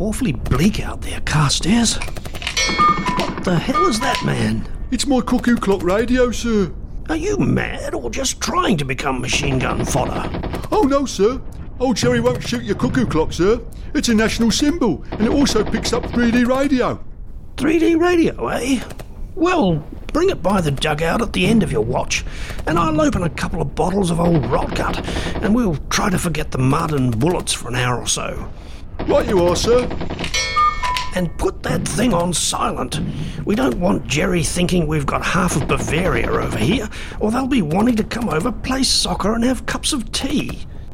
awfully bleak out there, Carstairs. What the hell is that, man? It's my cuckoo clock radio, sir. Are you mad or just trying to become machine gun fodder? Oh, no, sir. Old Jerry won't shoot your cuckoo clock, sir. It's a national symbol, and it also picks up 3D radio. 3D radio, eh? Well, bring it by the dugout at the end of your watch, and I'll open a couple of bottles of old Rotgut, and we'll try to forget the mud and bullets for an hour or so. Right you are, sir. And put that thing on silent. We don't want Jerry thinking we've got half of Bavaria over here, or they'll be wanting to come over, play soccer and have cups of tea.